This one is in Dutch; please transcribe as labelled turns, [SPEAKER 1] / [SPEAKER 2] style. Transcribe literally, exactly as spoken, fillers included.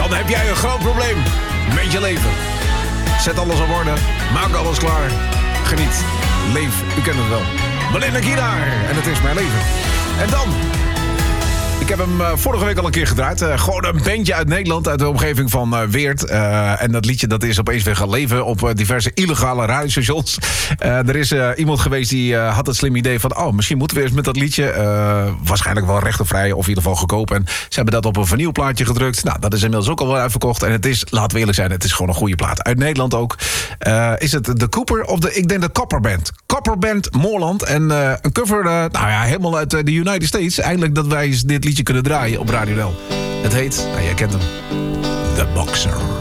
[SPEAKER 1] dan heb jij een groot probleem met je leven. Zet alles op orde, maak alles klaar. Geniet, leef, u kent het wel. Belinda Kienaar en het is mijn leven. En dan... Ik heb hem uh, vorige week al een keer gedraaid. Uh, gewoon een bandje uit Nederland, uit de omgeving van uh, Weert. Uh, en dat liedje dat is opeens weer gaan leven op uh, diverse illegale radiostations. Uh, er is uh, iemand geweest die uh, had het slim idee van... oh, misschien moeten we eens met dat liedje. Uh, waarschijnlijk wel rechtenvrij of in ieder geval goedkoop. En ze hebben dat op een vinylplaatje gedrukt. Nou, dat is inmiddels ook al wel uitverkocht. En het is, laten we eerlijk zijn, het is gewoon een goede plaat. Uit Nederland ook. Uh, is het de Cooper of de, ik denk de Copper Band. Copper Band Moorland. En uh, een cover, uh, nou ja, helemaal uit uh, de United States. Eindelijk dat wij dit liedje kunnen draaien op Radio Nel. Het heet, nou jij kent hem, The Boxer.